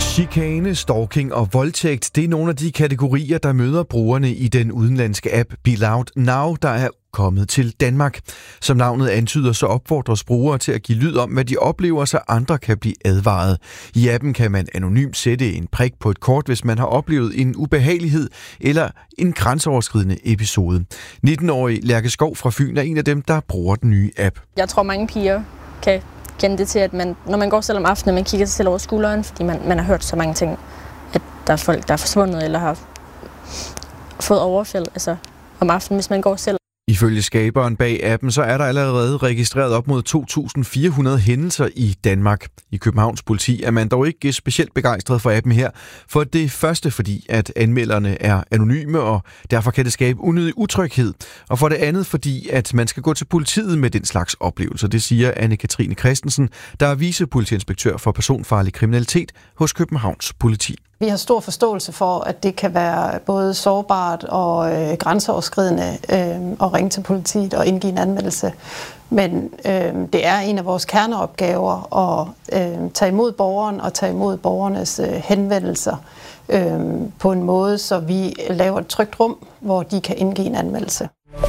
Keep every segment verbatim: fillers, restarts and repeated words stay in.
Chikane, stalking og voldtægt, det er nogle af de kategorier, der møder brugerne i den udenlandske app Be Loud Now, der er kommet til Danmark. Som navnet antyder, så opfordres brugere til at give lyd om, hvad de oplever, så andre kan blive advaret. I appen kan man anonymt sætte en prik på et kort, hvis man har oplevet en ubehagelighed eller en grænseoverskridende episode. nitten-årig Lærke Skov fra Fyn er en af dem, der bruger den nye app. Jeg tror, mange piger kan kende det til, at man, når man går selv om aftenen, man kigger sig selv over skulderen, fordi man, man har hørt så mange ting, at der er folk, der er forsvundet eller har fået overfald altså, om aftenen, hvis man går selv. Ifølge skaberen bag appen, så er der allerede registreret op mod to tusind fire hundrede hændelser i Danmark. I Københavns politi er man dog ikke specielt begejstret for appen her. For det første fordi, at anmelderne er anonyme, og derfor kan det skabe unødig utryghed. Og for det andet fordi, at man skal gå til politiet med den slags oplevelser. Det siger Anne-Katrine Christensen, der er vicepolitiinspektør for personfarlig kriminalitet hos Københavns politi. Vi har stor forståelse for, at det kan være både sårbart og øh, grænseoverskridende øh, at ringe til politiet og indgive en anmeldelse. Men øh, det er en af vores kerneopgaver at øh, tage imod borgeren og tage imod borgernes øh, henvendelser øh, på en måde, så vi laver et trygt rum, hvor de kan indgive en anmeldelse.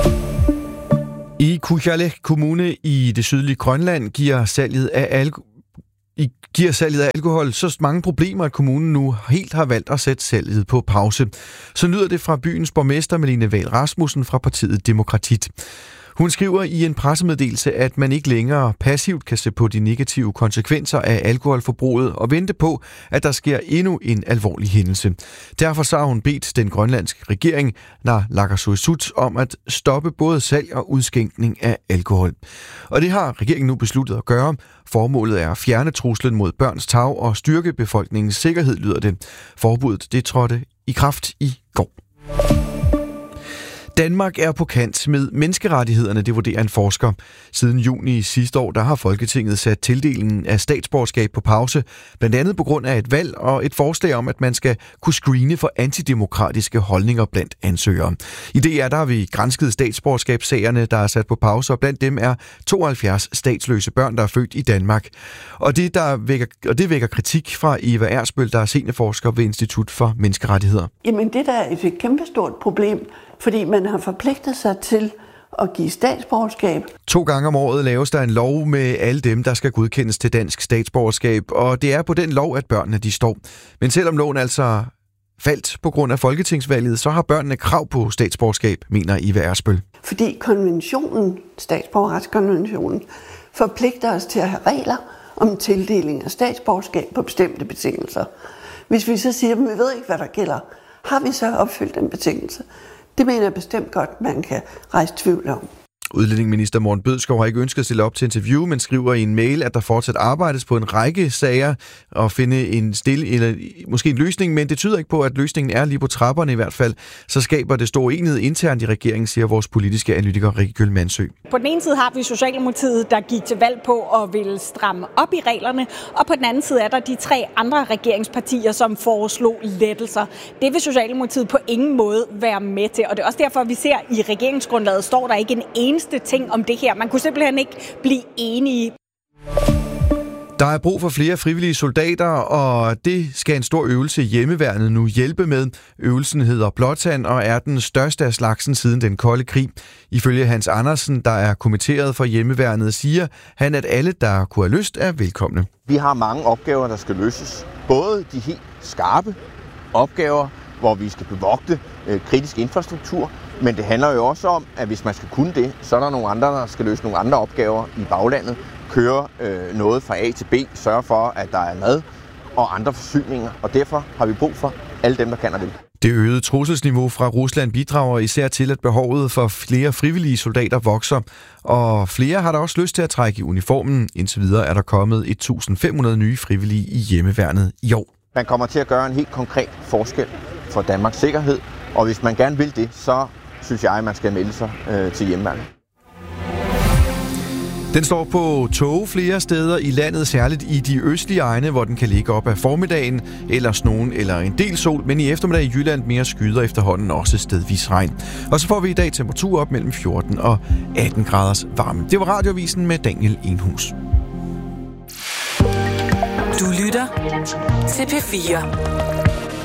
I Kujalleq Kommune i det sydlige Grønland giver salget af alkohol I giver salget af alkohol så mange problemer, at kommunen nu helt har valgt at sætte salget på pause. Så lyder det fra byens borgmester Malene Wahl Rasmussen fra partiet Demokratit. Hun skriver i en pressemeddelelse, at man ikke længere passivt kan se på de negative konsekvenser af alkoholforbruget og vente på, at der sker endnu en alvorlig hændelse. Derfor så har hun bedt den grønlandske regering, Naalakkersuisut, om at stoppe både salg og udskænkning af alkohol. Og det har regeringen nu besluttet at gøre. Formålet er at fjerne truslen mod børns tarv og styrke befolkningens sikkerhed, lyder det. Forbuddet det trådte i kraft i går. Danmark er på kant med menneskerettighederne, det vurderer en forsker. Siden juni sidste år, der har Folketinget sat tildelingen af statsborgerskab på pause, blandt andet på grund af et valg og et forslag om, at man skal kunne screene for antidemokratiske holdninger blandt ansøgere. I D R der har vi gransket statsborgerskabssagerne, der er sat på pause, og blandt dem er tooghalvfjerds statsløse børn, der er født i Danmark. Og det, der vækker, og det vækker kritik fra Eva Ersbøl, der er seniorforsker ved Institut for Menneskerettigheder. Jamen det der er et kæmpestort problem, fordi man har forpligtet sig til at give statsborgerskab. To gange om året laves der en lov med alle dem, der skal godkendes til dansk statsborgerskab, og det er på den lov, at børnene de står. Men selvom loven altså faldt på grund af folketingsvalget, så har børnene krav på statsborgerskab, mener Eva Ersbøl. Fordi konventionen, statsborgerretskonventionen, forpligter os til at have regler om tildeling af statsborgerskab på bestemte betingelser. Hvis vi så siger, at vi ved ikke, hvad der gælder, har vi så opfyldt den betingelse? Det mener jeg bestemt godt, man kan rejse tvivl om. Udlændingeminister Morten Bødskov har ikke ønsket at stille op til interview, men skriver i en mail, at der fortsat arbejdes på en række sager og finde en stille eller måske en løsning, men det tyder ikke på, at løsningen er lige på trapperne i hvert fald. Så skaber det stor enighed internt i regeringen, siger vores politiske analytiker Rikke Gyll Mandsø. På den ene side har vi Socialdemokratiet, der gik til valg på at ville stramme op i reglerne, og på den anden side er der de tre andre regeringspartier, som foreslog lettelser. Det vil Socialdemokratiet på ingen måde være med til, og det er også derfor, vi ser i regeringsgrundlaget står der ikke en eneste ting om det her. Man kunne simpelthen ikke blive enige. Der er brug for flere frivillige soldater, og det skal en stor øvelse i hjemmeværnet nu hjælpe med. Øvelsen hedder Blåtand og er den største af slagsen siden den kolde krig. Ifølge Hans Andersen, der er kommitteret for hjemmeværnet, siger han, at alle, der kunne have lyst, er velkomne. Vi har mange opgaver, der skal løses. Både de helt skarpe opgaver, hvor vi skal bevogte øh, kritisk infrastruktur, men det handler jo også om, at hvis man skal kunne det, så er der nogle andre, der skal løse nogle andre opgaver i baglandet. Køre øh, noget fra A til B, sørge for, at der er mad og andre forsyninger, og derfor har vi brug for alle dem, der kan og vil. Det øgede trusselsniveau fra Rusland bidrager især til, at behovet for flere frivillige soldater vokser, og flere har der også lyst til at trække i uniformen. Indtil videre er der kommet et tusind fem hundrede nye frivillige i hjemmeværnet i år. Man kommer til at gøre en helt konkret forskel for Danmarks sikkerhed, og hvis man gerne vil det, så synes jeg, at man skal melde sig øh, til hjemmeværnet. Den står på tog flere steder i landet, særligt i de østlige egne, hvor den kan ligge op af formiddagen, ellers nogen eller en del sol, men i eftermiddag i Jylland mere skyder efterhånden også stedvis regn. Og så får vi i dag temperatur op mellem fjorten og atten graders varme. Det var Radioavisen med Daniel Enhus. Du lytter til P fire.